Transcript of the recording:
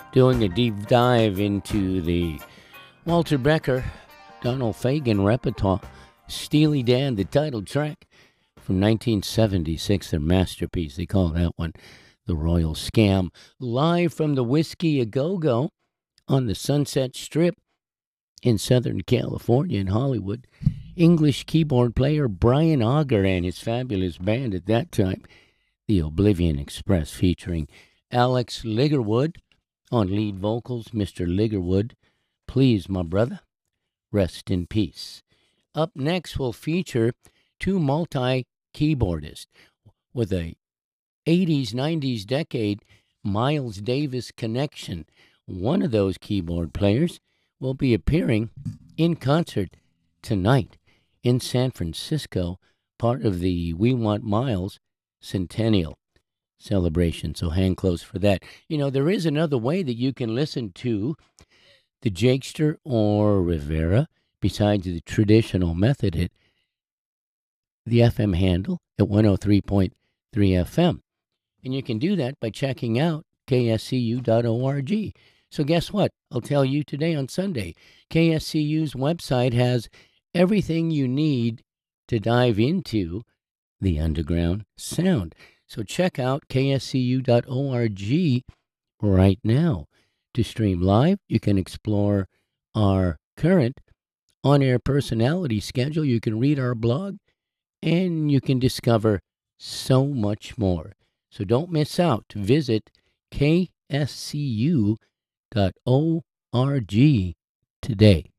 doing a deep dive into the Walter Becker, Donald Fagen repertoire, Steely Dan, the title track from 1976, their masterpiece. They call that one The Royal Scam. Live from the Whiskey A Go Go on the Sunset Strip in Southern California in Hollywood. English keyboard player Brian Auger and his fabulous band at that time, the Oblivion Express, featuring Alex Ligerwood on lead vocals. Mr. Ligerwood, please, my brother, rest in peace. Up next, we'll feature two multi-keyboardists with a 80s, 90s decade Miles Davis connection. One of those keyboard players will be appearing in concert tonight in San Francisco, part of the We Want Miles Centennial celebration. So hang close for that. You know, there is another way that you can listen to the Jakester or Rivera besides the traditional method at the FM handle at 103.3 FM. And you can do that by checking out kscu.org. So guess what? I'll tell you today on Sunday. KSCU's website has everything you need to dive into the underground sound. So check out kscu.org right now. To stream live, you can explore our current on-air personality schedule. You can read our blog, and you can discover so much more. So don't miss out. Visit kscu.org today.